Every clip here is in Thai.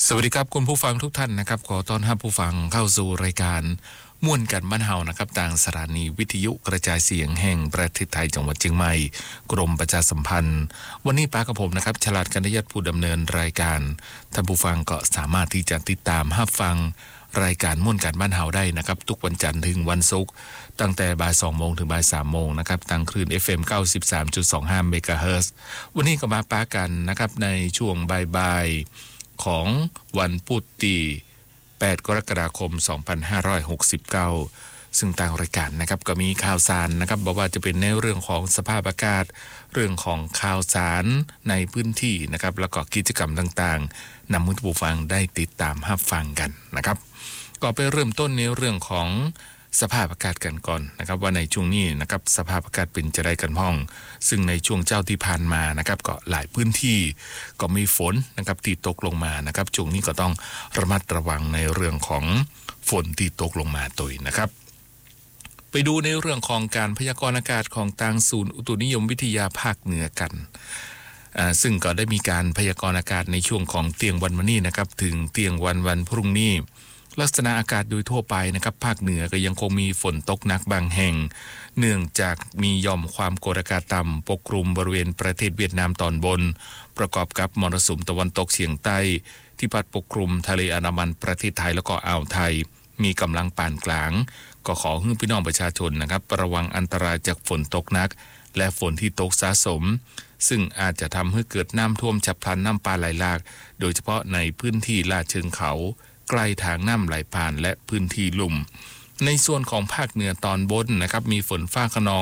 สวัสดีครับคุณผู้ฟังทุกท่านนะครับขอต้อนรับผู้ฟังเข้าสู่รายการม่วนกันบ้านเฮานะครับทางสถานีวิทยุกระจายเสียงแห่งประเทศไทยจังหวัดเชียงใหม่กรมประชาสัมพันธ์วันนี้ป้ากับผมนะครับฉลาดกัญญาผู้ดำเนินรายการท่านผู้ฟังก็สามารถที่จะติดตามรับฟังรายการม่วนกันบ้านเฮาได้นะครับทุกวันจันทร์ถึงวันศุกร์ตั้งแต่บ่าย 2 โมงถึงบ่าย 3 โมงนะครับทางคลื่น FM 93.25 เมกะเฮิรตซ์วันนี้ก็มาป้ากันนะครับในช่วงบ่ายของวันพุธที่8 กรกฎาคม 2569 ซึ่งทางรายการนะครับก็มีข่าวสารนะครับบอกว่าจะเป็นในเรื่องของสภาพอากาศเรื่องของข่าวสารในพื้นที่นะครับแล้วก็กิจกรรมต่างๆนำผู้ฟังได้ติดตามรับฟังกันนะครับก็ไปเริ่มต้นในเรื่องของสภาพอากาศกันก่อนนะครับว่าในช่วงนี้นะครับสภาพอากาศเป็นจะได้กันพ้องซึ่งในช่วงเจ้าที่ผ่านมานะครับก็หลายพื้นที่ก็มีฝนนะครับที่ตกลงมานะครับช่วงนี้ก็ต้องระมัดระวังในเรื่องของฝนที่ตกลงมาตัวนะครับไปดูในเรื่องของการพยากรณ์อากาศของทางศูนย์อุตุนิยมวิทยาภาคเหนือกันซึ่งก็ได้มีการพยากรณ์อากาศในช่วงของเที่ยงวันวันนี้นะครับถึงเที่ยงวันพรุ่งนี้ลักษณะอากาศโดยทั่วไปนะครับภาคเหนือก็ยังคงมีฝนตกหนักบางแห่งเนื่องจากมีหย่อมความกดอากาศต่ำปกคลุมบริเวณประเทศเวียดนามตอนบนประกอบกับมรสุมตะวันตกเฉียงใต้ที่พัดปกคลุมทะเลอันดามันประเทศไทยแล้วก็อ่าวไทยมีกำลังปานกลางก็ขอให้พี่น้องประชาชนนะครับระวังอันตรายจากฝนตกหนักและฝนที่ตกสะสมซึ่งอาจจะทำให้เกิดน้ำท่วมฉับพลันน้ำป่าไหลหลากโดยเฉพาะในพื้นที่ลาดเชิงเขาใกล้ทางน้ำไหลผ่านและพื้นที่ลุ่มในส่วนของภาคเหนือตอนบนนะครับมีฝนฟ้าคะนอง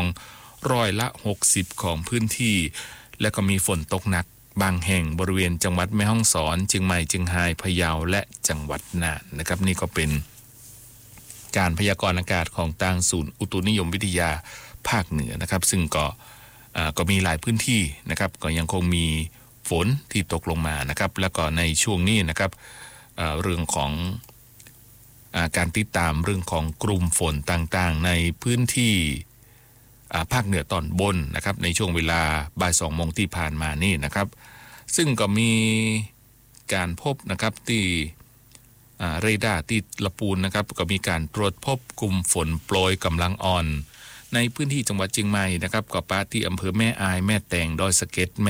60%ของพื้นที่และก็มีฝนตกหนักบางแห่งบริเวณจังหวัดแม่ฮ่องสอนเชียงใหม่เชียงรายพะเยาและจังหวัดน่านนะครับนี่ก็เป็นการพยากรณ์อากาศของทางศูนย์อุตุนิยมวิทยาภาคเหนือนะครับซึ่งก็มีหลายพื้นที่นะครับก็ยังคงมีฝนที่ตกลงมานะครับแล้วก็ในช่วงนี้นะครับเรื่องของการติดตามเรื่องของกลุ่มฝนต่างๆในพื้นที่ภาคเหนือตอนบนนะครับในช่วงเวลาบ่าย 2 โมงที่ผ่านมานี่นะครับซึ่งก็มีการพบนะครับที่เรดาร์ที่ละปูนนะครับก็มีการตรวจพบกลุ่มฝนโปรยกำลังอ่อนในพื้นที่จังหวัดเชียงใหม่นะครับก็ปาที่อำเภอแม่อายแม่แตงดอยสะเก็ด